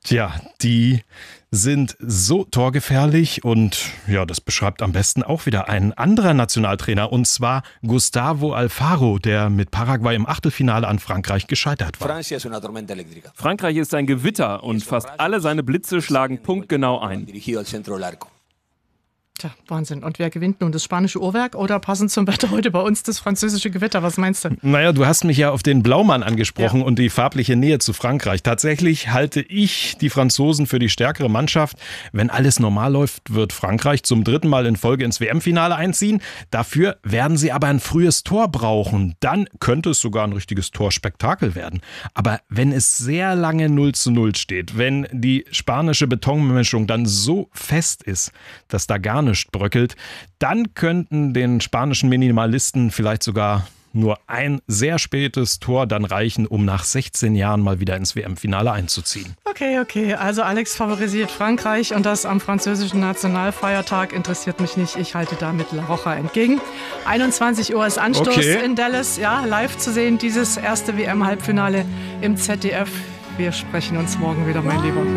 Tja, die sind so torgefährlich und ja, das beschreibt am besten auch wieder ein anderer Nationaltrainer und zwar Gustavo Alfaro, der mit Paraguay im Achtelfinale an Frankreich gescheitert war. Frankreich ist ein Gewitter und fast alle seine Blitze schlagen punktgenau ein. Tja, Wahnsinn. Und wer gewinnt nun, das spanische Uhrwerk oder passend zum Wetter heute bei uns das französische Gewitter? Was meinst du? Naja, du hast mich ja auf den Blaumann angesprochen und die farbliche Nähe zu Frankreich. Tatsächlich halte ich die Franzosen für die stärkere Mannschaft. Wenn alles normal läuft, wird Frankreich zum 3. Mal in Folge ins WM-Finale einziehen. Dafür werden sie aber ein frühes Tor brauchen. Dann könnte es sogar ein richtiges Torspektakel werden. Aber wenn es sehr lange 0:0 steht, wenn die spanische Betonmischung dann so fest ist, dass da gar nichts bröckelt, dann könnten den spanischen Minimalisten vielleicht sogar nur ein sehr spätes Tor dann reichen, um nach 16 Jahren mal wieder ins WM-Finale einzuziehen. Okay. Also Alex favorisiert Frankreich und das am französischen Nationalfeiertag interessiert mich nicht. Ich halte da mit La Roja entgegen. 21 Uhr ist Anstoß in Dallas. Ja, live zu sehen, dieses erste WM-Halbfinale im ZDF. Wir sprechen uns morgen wieder, mein Lieber.